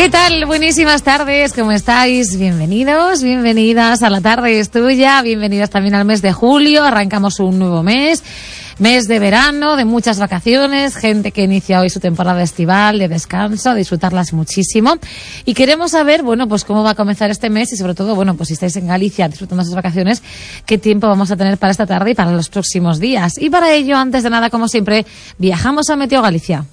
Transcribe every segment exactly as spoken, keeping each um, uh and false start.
¿Qué tal? Buenísimas tardes, ¿cómo estáis? Bienvenidos, bienvenidas a La Tarde es Tuya, bienvenidas también al mes de julio, arrancamos un nuevo mes, mes de verano, de muchas vacaciones, gente que inicia hoy su temporada estival, de descanso, disfrutarlas muchísimo. Y queremos saber, bueno, pues cómo va a comenzar este mes y sobre todo, bueno, pues si estáis en Galicia disfrutando esas vacaciones, qué tiempo vamos a tener para esta tarde y para los próximos días. Y para ello, antes de nada, como siempre, viajamos a Meteo Galicia.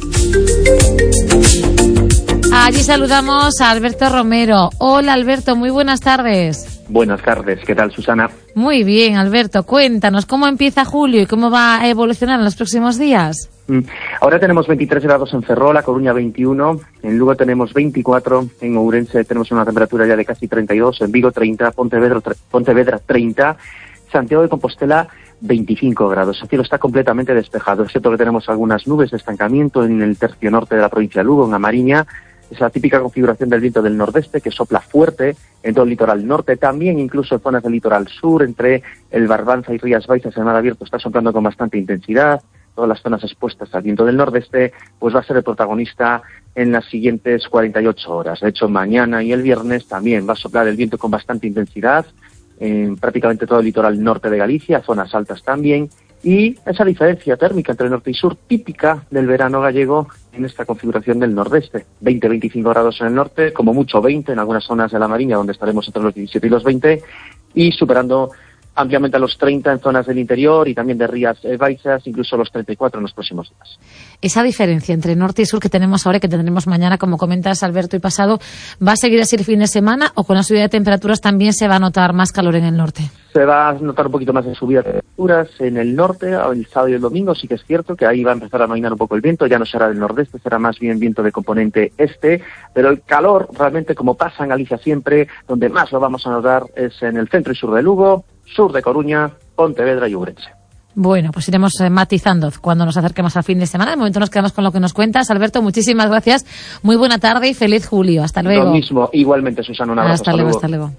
Allí saludamos a Alberto Romero. Hola Alberto, muy buenas tardes. Buenas tardes, ¿qué tal Susana? Muy bien Alberto, cuéntanos cómo empieza julio y cómo va a evolucionar en los próximos días. Ahora tenemos veintitrés grados en Ferrol, La Coruña veintiuno, en Lugo tenemos veinticuatro, en Ourense tenemos una temperatura ya de casi treinta y dos, en Vigo treinta, Pontevedra, Pontevedra treinta, Santiago de Compostela veinticinco grados. El cielo está completamente despejado, excepto que tenemos algunas nubes de estancamiento en el tercio norte de la provincia de Lugo, en A Mariña. Es la típica configuración del viento del nordeste que sopla fuerte en todo el litoral norte, también incluso en zonas del litoral sur, entre el Barbanza y Rías Baixas, el mar abierto está soplando con bastante intensidad. Todas las zonas expuestas al viento del nordeste, pues va a ser el protagonista en las siguientes cuarenta y ocho horas. De hecho, mañana y el viernes también va a soplar el viento con bastante intensidad en prácticamente todo el litoral norte de Galicia, zonas altas también. Y esa diferencia térmica entre norte y sur, típica del verano gallego en esta configuración del nordeste. veinte a veinticinco grados en el norte, como mucho veinte en algunas zonas de la Mariña, donde estaremos entre los diecisiete y los veinte, y superando ampliamente a los treinta en zonas del interior y también de Rías Baixas, incluso los treinta y cuatro en los próximos días. Esa diferencia entre norte y sur que tenemos ahora y que tendremos mañana, como comentas Alberto, y pasado, ¿va a seguir así el fin de semana o con la subida de temperaturas también se va a notar más calor en el norte? Se va a notar un poquito más de subida de temperaturas en el norte, el sábado y el domingo, sí que es cierto que ahí va a empezar a amainar un poco el viento, ya no será del nordeste, será más bien viento de componente este, pero el calor realmente, como pasa en Galicia siempre, donde más lo vamos a notar es en el centro y sur de Lugo, sur de Coruña, Pontevedra y Ourense. Bueno, pues iremos eh, matizando cuando nos acerquemos al fin de semana. De momento nos quedamos con lo que nos cuentas. Alberto, muchísimas gracias. Muy buena tarde y feliz julio. Hasta luego. Lo mismo, igualmente, Susana, un abrazo. Hasta, hasta luego, hasta luego.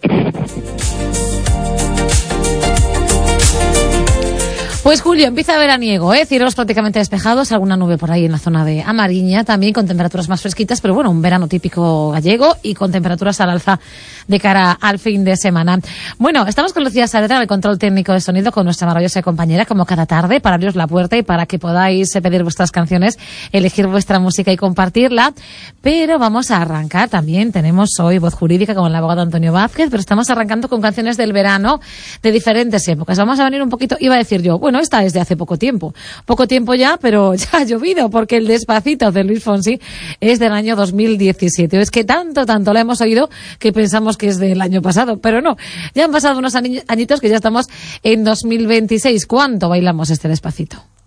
Pues julio empieza veraniego, ¿eh? Cielos prácticamente despejados, alguna nube por ahí en la zona de A Mariña, también con temperaturas más fresquitas, pero bueno, un verano típico gallego y con temperaturas al alza de cara al fin de semana. Bueno, estamos con Lucía Saavedra en el control técnico de sonido con nuestra maravillosa compañera, como cada tarde, para abriros la puerta y para que podáis pedir vuestras canciones, elegir vuestra música y compartirla. Pero vamos a arrancar también, tenemos hoy voz jurídica con el abogado Antonio Vázquez, pero estamos arrancando con canciones del verano de diferentes épocas. Vamos a venir un poquito, iba a decir yo, bueno, esta es de hace poco tiempo. Poco tiempo ya, pero ya ha llovido, porque el Despacito de Luis Fonsi es del año dos mil diecisiete. Es que tanto, tanto la hemos oído que pensamos que es del año pasado, pero no. Ya han pasado unos añitos que ya estamos en dos mil veintiséis. ¿Cuánto bailamos este Despacito?